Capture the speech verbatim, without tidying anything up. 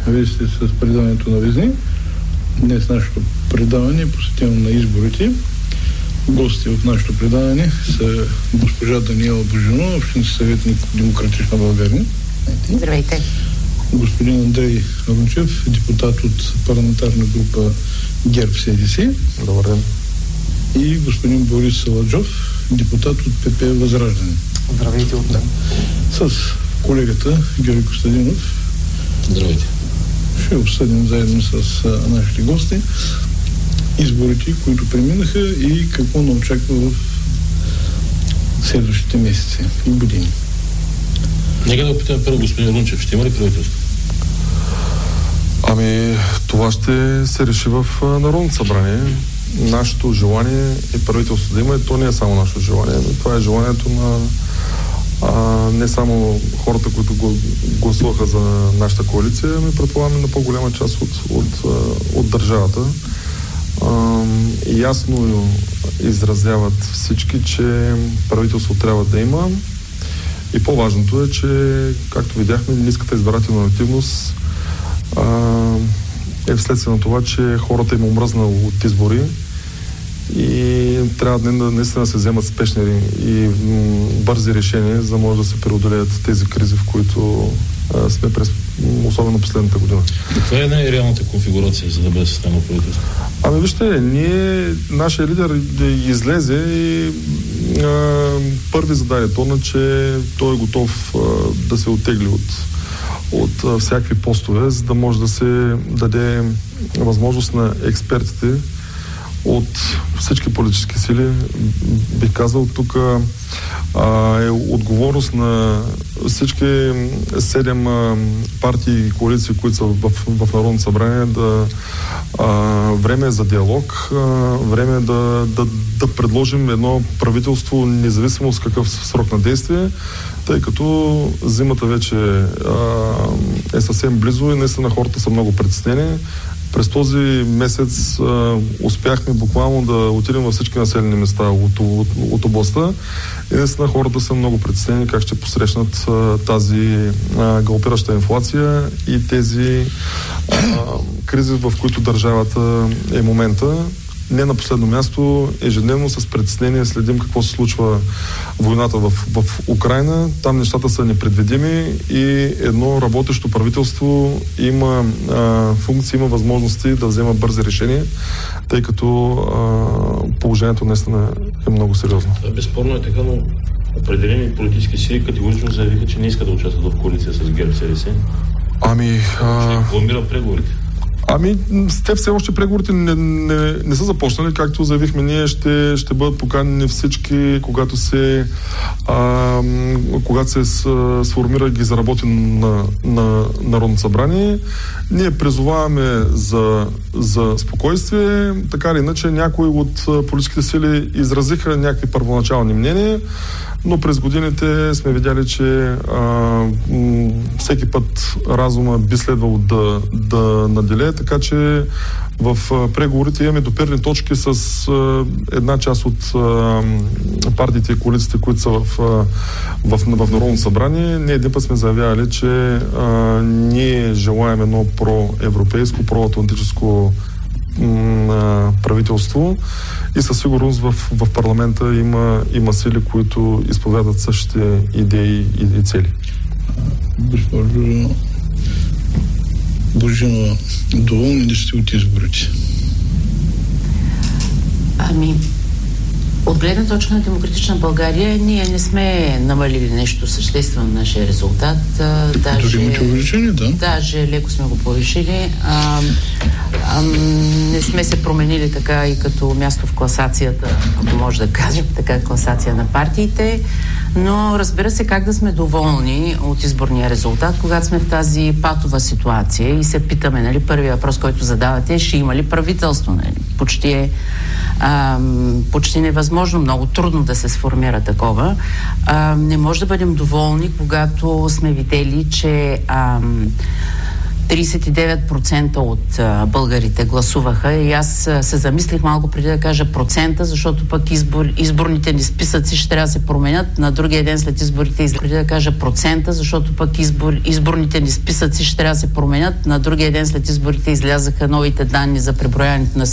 Вие сте с предаването на Везни. Днес нашето предаване е посветено на изборите. Гости в нашето предаване са госпожа Даниела Божинова, общински съветник в Демократична България. Здравейте. Господин Андрей Рунчев, депутат от парламентарна група ГЕРБ-СДС. Добър ден. И господин Борис Саладжов, депутат от ПП Възраждане. Здравейте от мен. С колегата Георги Костадинов. Здравейте. Ще обсъдим заедно с а, нашите гости изборите, които преминаха и какво ни очаква в следващите месеци и години. Нека да опитаме първо господин Рунчев. Ще има ли правителство? Ами, това ще се реши в Народното събрание. Нашето желание е правителство да има, и то не е само нашето желание, но това е желанието на а, не само хората, които го, гласуваха за нашата коалиция, ами предполагаме на по-голяма част от, от, от държавата. А, ясно изразяват всички, че правителство трябва да има. И по-важното е, че, както видяхме, ниската избирателна активност а, е вследствие на това, че хората им омръзна от избори и трябва да наистина да се вземат спешни и м, бързи решения, за да може да се преодолеят тези кризи, в които а, сме през, особено последната година. Каква е най-реалната конфигурация, за да бъде съставено правителство? Ами вижте, ние, нашия лидер излезе и а, първи зададе тона, че той е готов а, да се оттегли от, от а, всякакви постове, за да може да се даде възможност на експертите от всички политически сили. Бих казал, тук а, е отговорност на всички седем а, партии и коалиции, които са в, в Народното събрание, да а, време е за диалог, а, време е да, да, да предложим едно правителство, независимо с какъв срок на действие, тъй като зимата вече а, е съвсем близо и наистина хората са много притеснени. През този месец а, успяхме буквално да отидем във всички населени места от, от, от областта и наистина хората са много притеснени как ще посрещнат а, тази а, галопираща инфлация и тези а, кризи, в които държавата е момента. Не на последно място, ежедневно с притеснение следим какво се случва войната в, в Украйна. Там нещата са непредвидими и едно работещо правителство има а, функции, има възможности да взема бързи решения, тъй като а, положението наистина е много сериозно. Безспорно е така, но определени политически сили категорично заявиха, че не искат да участват в коалиция с ГЕРБ-СДС. Ами... А... Ще бламира преговорите. Ами, с те все още преговорите не, не, не са започнали. Както заявихме, ние ще, ще бъдат поканени всички, когато се а, когато се сформира и ги заработи на, на Народното събрание. Ние призоваваме за, за спокойствие. Така или иначе, някои от политическите сили изразиха някакви първоначални мнения, но през годините сме видяли, че а, м- всеки път разума би следвало да, да наделее, така че в а, преговорите имаме допирни точки с а, една част от а, партиите и коалициите, които са в, а, в, в Народното събрание. Ние един път сме заявявали, че а, ние желаем едно проевропейско, проатлантическо правителство и със сигурност в, в парламента има, има сили, които изповядат същите идеи и, и цели. Госпожо Божинова, доволни ли сте от изборите? Ами, от гледна точка на Демократична България, ние не сме намалили нещо съществено на нашия резултат. Даже, Дори имате увеличение, да? Даже леко сме го повишили. А, а, не сме се променили така и като място в класацията, ако може да кажем така, класация на партиите. Но разбира се, как да сме доволни от изборния резултат, когато сме в тази патова ситуация и се питаме, нали, първият въпрос, който задавате, ще има ли правителство? Нали? Почти е а, почти невъзможно, много трудно да се сформира такова. А, не може да бъдем доволни, когато сме видели, че а, тридесет и девет процента от а, българите гласуваха и аз а, се замислих малко преди да кажа процента, защото пък избор, изборните ни списъци ще трябва да се променят на другия ден след изборите. Из... Преди да кажа процента, защото пък избор, изборните ни списъци ще трябва да се променят на другия ден след изборите излязаха новите данни за преброяването на